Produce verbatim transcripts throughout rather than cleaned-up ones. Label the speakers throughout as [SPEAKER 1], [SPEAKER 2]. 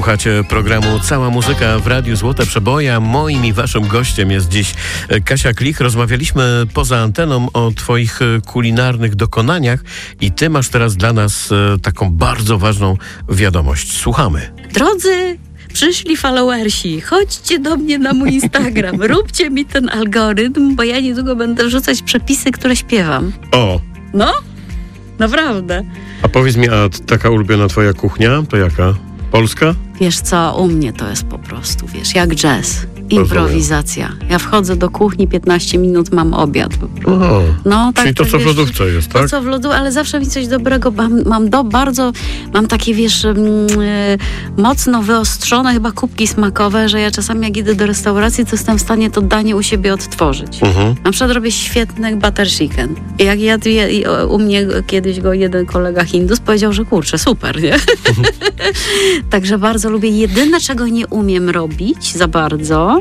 [SPEAKER 1] Słuchacie programu Cała Muzyka w Radiu Złote Przeboje. Moim i waszym gościem jest dziś Kasia Klich. Rozmawialiśmy poza anteną o twoich kulinarnych dokonaniach i ty masz teraz dla nas taką bardzo ważną wiadomość. Słuchamy.
[SPEAKER 2] Drodzy przyszli followersi, chodźcie do mnie na mój Instagram, róbcie mi ten algorytm, bo ja niedługo będę wrzucać przepisy, które śpiewam.
[SPEAKER 1] O!
[SPEAKER 2] No, naprawdę.
[SPEAKER 1] A powiedz mi, a taka ulubiona twoja kuchnia to jaka? Polska?
[SPEAKER 2] Wiesz co, u mnie to jest po prostu, wiesz, jak jazz. Improwizacja. Ja wchodzę do kuchni, piętnaście minut mam obiad.
[SPEAKER 1] Aha.
[SPEAKER 2] No, tak,
[SPEAKER 1] czyli to, co wiesz, w lodówce jest, tak?
[SPEAKER 2] To, co w lodówce, ale zawsze mi coś dobrego, mam, mam do, bardzo, mam takie, wiesz, mm, y, mocno wyostrzone chyba kubki smakowe, że ja czasami jak idę do restauracji, to jestem w stanie to danie u siebie odtworzyć. Uh-huh. Na przykład robię świetny butter chicken. I jak jadł je, u mnie kiedyś go jeden kolega Hindus powiedział, że kurczę, super, nie? Uh-huh. Także bardzo lubię. Jedyne, czego nie umiem robić za bardzo,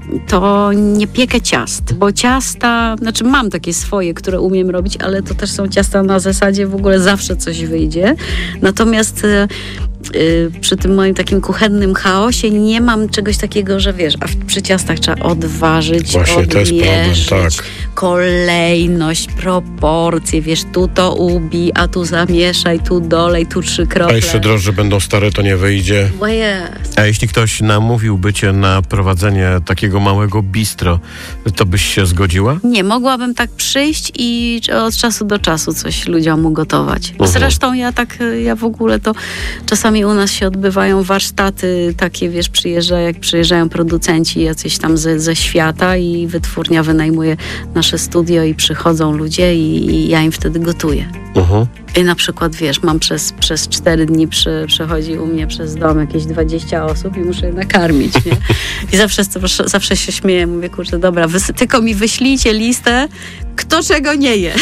[SPEAKER 2] to nie piekę ciast, bo ciasta, znaczy mam takie swoje, które umiem robić, ale to też są ciasta na zasadzie w ogóle zawsze coś wyjdzie. Natomiast y, y, przy tym moim takim kuchennym chaosie nie mam czegoś takiego, że wiesz, a w, przy ciastach trzeba odważyć,
[SPEAKER 1] właśnie,
[SPEAKER 2] odmierzyć,
[SPEAKER 1] to jest problem, tak.
[SPEAKER 2] Kolejność, proporcje, wiesz, tu to ubij, a tu zamieszaj, tu dolej, tu trzy krople.
[SPEAKER 1] A jeszcze drożdże będą stare, to nie wyjdzie.
[SPEAKER 2] Bo jest.
[SPEAKER 1] A jeśli ktoś namówiłby cię na prowadzenie takiego małego bistro, to byś się zgodziła?
[SPEAKER 2] Nie, mogłabym tak przyjść i od czasu do czasu coś ludziom ugotować.
[SPEAKER 1] Uh-huh.
[SPEAKER 2] Zresztą ja tak, ja w ogóle to czasami u nas się odbywają warsztaty takie, wiesz, przyjeżdża, jak przyjeżdżają producenci jacyś tam ze, ze świata i wytwórnia wynajmuje nasze studio i przychodzą ludzie i, i ja im wtedy gotuję.
[SPEAKER 1] Uh-huh.
[SPEAKER 2] I na przykład, wiesz, mam przez, przez cztery dni przy, przechodzi u mnie przez dom jakieś dwadzieścia osób i muszę je nakarmić, nie? I zawsze, zawsze się śmieję, mówię, kurczę, dobra, wys- tylko mi wyślijcie listę, kto czego nie je.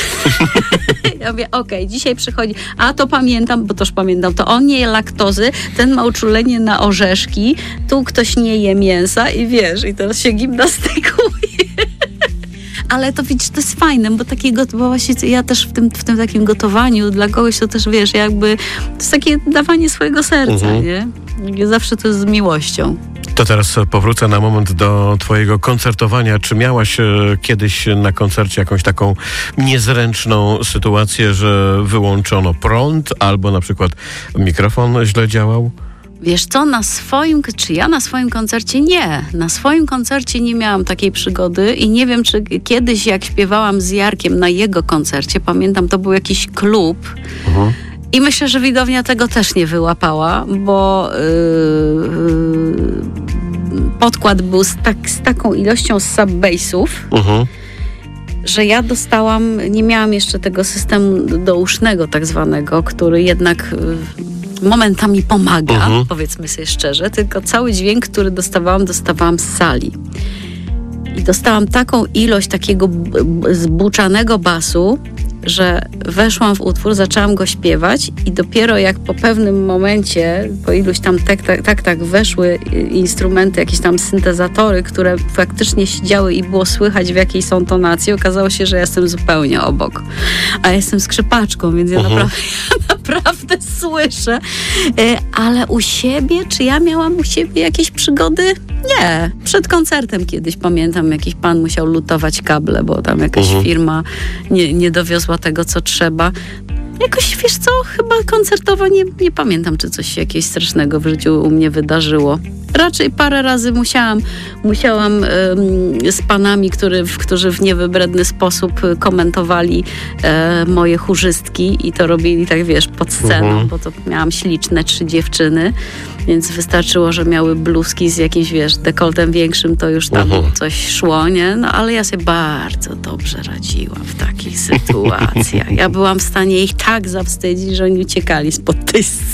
[SPEAKER 2] Ja mówię, okej, okay, dzisiaj przychodzi, a to pamiętam, bo toż pamiętam, to on nie je laktozy, ten ma uczulenie na orzeszki, tu ktoś nie je mięsa i wiesz, i teraz się gimnastykuje. Ale to widzisz, to jest fajne, bo takiego, bo właśnie ja też w tym, w tym takim gotowaniu dla kogoś to też, wiesz, jakby to jest takie dawanie swojego serca, uh-huh. nie? Zawsze to jest z miłością.
[SPEAKER 1] To teraz powrócę na moment do twojego koncertowania. Czy miałaś e, kiedyś na koncercie jakąś taką niezręczną sytuację, że wyłączono prąd albo na przykład mikrofon źle działał?
[SPEAKER 2] Wiesz co, na swoim, czy ja na swoim koncercie nie. Na swoim koncercie nie miałam takiej przygody i nie wiem, czy kiedyś jak śpiewałam z Jarkiem na jego koncercie, pamiętam, to był jakiś klub uh-huh. i myślę, że widownia tego też nie wyłapała, bo yy, podkład był z, tak, z taką ilością sub-bassów, uh-huh. że ja dostałam, nie miałam jeszcze tego systemu dousznego tak zwanego, który jednak Yy, momentami pomaga, uh-huh. powiedzmy sobie szczerze, tylko cały dźwięk, który dostawałam, dostawałam z sali. I dostałam taką ilość takiego b- b- zbuczanego basu, że weszłam w utwór, zaczęłam go śpiewać i dopiero jak po pewnym momencie, po iluś tam tak, tak, tak, tak weszły instrumenty, jakieś tam syntezatory, które faktycznie siedziały i było słychać, w jakiej są tonacji, okazało się, że ja jestem zupełnie obok. A ja jestem skrzypaczką, więc ja, uh-huh. naprawdę, ja naprawdę słyszę. Ale u siebie, czy ja miałam u siebie jakieś przygody? Nie. Przed koncertem kiedyś, pamiętam, jakiś pan musiał lutować kable, bo tam jakaś uh-huh. firma nie, nie dowiozła tego, co trzeba. Jakoś, wiesz co, chyba koncertowo nie, nie pamiętam, czy coś się jakiegoś strasznego w życiu u mnie wydarzyło. Raczej parę razy musiałam, musiałam um, z panami, który, którzy w niewybredny sposób komentowali e, moje chórzystki i to robili tak, wiesz, pod sceną, uh-huh. bo to miałam śliczne trzy dziewczyny, więc wystarczyło, że miały bluzki z jakimś, wiesz, dekoltem większym, to już tam uh-huh. coś szło, nie? No ale ja sobie bardzo dobrze radziłam w takich sytuacjach. Ja byłam w stanie ich tak zawstydzić, że oni uciekali spod tej sceny.